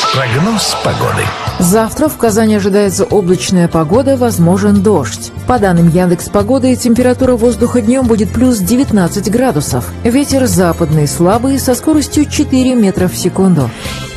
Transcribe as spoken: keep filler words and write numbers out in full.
Прогноз погоды. Завтра в Казани ожидается облачная погода, возможен дождь. По данным Яндекс.Погоды, температура воздуха днем будет плюс девятнадцать градусов. Ветер западный слабый со скоростью четыре метра в секунду.